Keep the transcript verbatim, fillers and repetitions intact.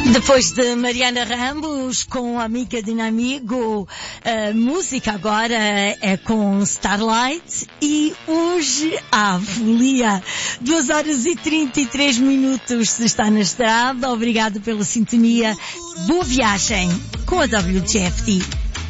Depois de Mariana Ramos com Amiga de Inamigo, a música agora é com Starlight e hoje a folia. duas horas e trinta e três minutos se está na estrada. Obrigado pela sintonia. Boa viagem com a W T F T.